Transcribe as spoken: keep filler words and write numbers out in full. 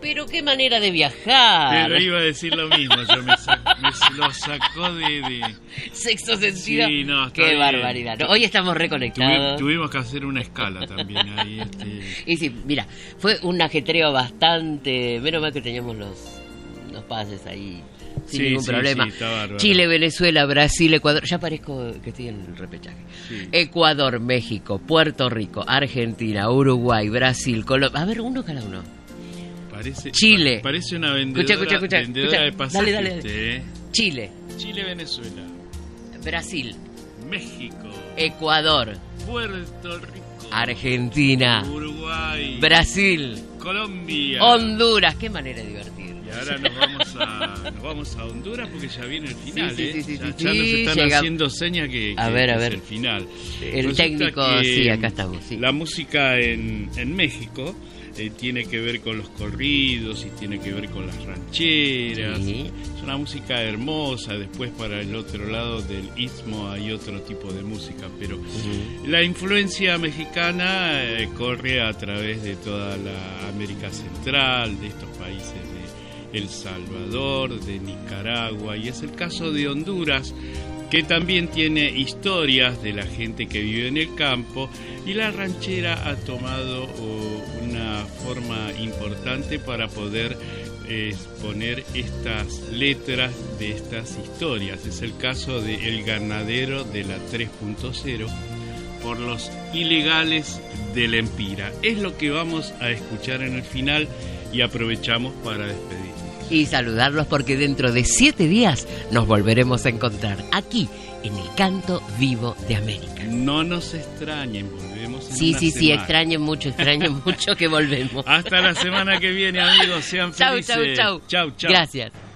Pero qué manera de viajar. Pero iba a decir lo mismo, yo me, sa me lo sacó de, de... Sexto sentido. Sí, no, está qué bien. barbaridad. No, hoy estamos reconectados. Tuvi tuvimos que hacer una escala también ahí. Este... Y sí, mira, fue un ajetreo bastante... Menos mal que teníamos los, los pases ahí sin sí, ningún sí, problema. Sí, está bárbaro. Chile, Venezuela, Brasil, Ecuador. Ya parezco que estoy en el repechaje. Sí. Ecuador, México, Puerto Rico, Argentina, Uruguay, Brasil, Colombia. A ver, uno cada uno. Parece, Chile. Parece una vendedora, escucha, escucha, vendedora escucha. de pasajes. Dale, dale, dale. Usted, ¿eh? Chile. Chile, Venezuela. Brasil. México. Ecuador. Puerto Rico. Argentina. Uruguay. Brasil. Colombia. Honduras. Qué manera de divertir. Y ahora nos vamos a, nos vamos a Honduras porque ya viene el final. Sí, sí, ¿eh? sí, ya, sí, ya sí, nos están llega... haciendo señas que, que, a ver, que a es ver. el final. El Resulta técnico, que, sí, acá estamos. Sí. La música en, en México eh, tiene que ver con los corridos y tiene que ver con las rancheras. Sí. Es una música hermosa. Después para el otro lado del istmo hay otro tipo de música, pero uh-huh. la influencia mexicana eh, corre a través de toda la América Central, de estos países de El Salvador, de Nicaragua, y es el caso de Honduras, que también tiene historias de la gente que vive en el campo, y la ranchera ha tomado oh, una forma importante para poder eh, poner estas letras de estas historias. Es el caso de El Ganadero de la tres punto cero por los ilegales del Empira. Es lo que vamos a escuchar en el final y aprovechamos para despedirnos. Y saludarlos porque dentro de siete días nos volveremos a encontrar aquí en el Canto Vivo de América. No nos extrañen, volvemos en Sí, una sí, semana. sí, extrañen mucho, extrañen mucho que volvemos. Hasta la semana que viene, amigos, sean Chau, felices. chau, chau. Chau, chau. Gracias.